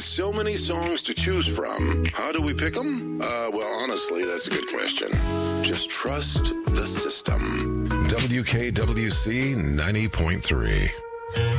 With so many songs to choose from, how do we pick them? Well, honestly, that's a good question. Just trust the system. WKWC 90.3.